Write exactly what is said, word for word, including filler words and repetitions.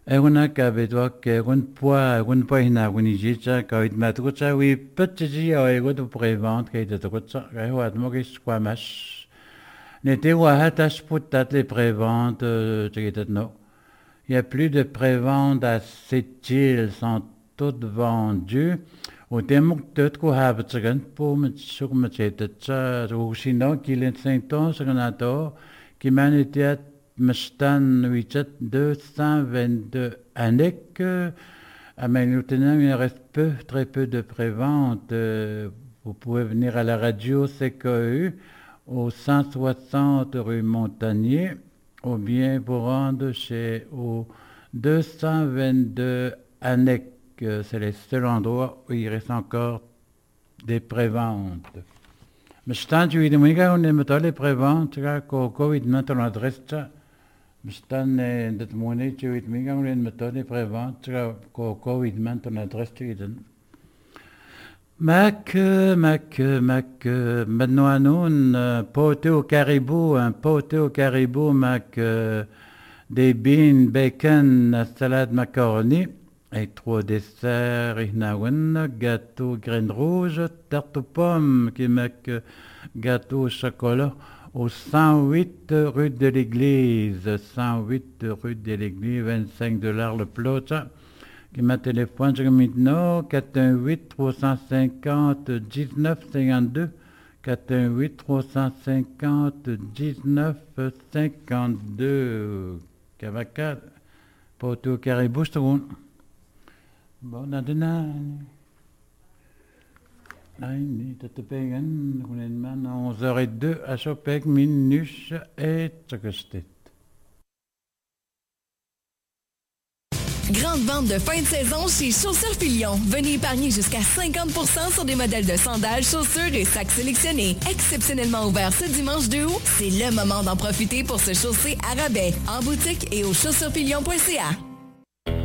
Eguna kabedwak egun poa egun poa hina guni jicha kawit matkucha wi petji o ego de prévente kay de tukutsa kay wat mogis kwamash. N'était wahatas putat les préventes tchigitat no. Il n'y a plus de prévente à Sept-Îles, sont toutes vendues. Au temuk tot ko habtsagan po mitsuk matchetatsa ou sinon qu'il est cinq ans saganato qui manitiat Mestan huit deux cent vingt-deux années à maintenant il reste peu, très peu de prévente. Vous pouvez venir à la radio C K U au cent soixante rue Montagnier ou bien vous rendre chez au deux cent vingt-deux années. C'est le seul endroit où il reste encore des préventes. Mestan tu dis moi on aime les préventes quand Covid maintenant adresse Mestan dat monnaie tu weet mij gaan we in methode prévente quand Covid maintenant adresse tu dis Mac Mac Mac maintenant un poté au caribou un poté au caribou Mac des beans bacon salade macaroni et trois desserts ihnawen gâteau graines rouges tarte aux pommes qui Mac gâteau au chocolat au cent huit rue de l'Église, cent huit rue de l'Église, vingt-cinq dollars le plat, ça. Qui m'a téléphoné maintenant, quatre un huit trois cent cinquante dix-neuf cinquante-deux, quatre un huit trois cent cinquante dix-neuf cinquante-deux, Cavacat, Porto Caribou, c'est bon. Bon, maintenant. onze heures zéro deux à Chopek, Minus et Tchokostet. Grande vente de fin de saison chez Chaussures Filion. Venez épargner jusqu'à cinquante pour cent sur des modèles de sandales, chaussures et sacs sélectionnés. Exceptionnellement ouvert ce dimanche deux août, c'est le moment d'en profiter pour se chausser à rabais. En boutique et au chaussures filion point c a.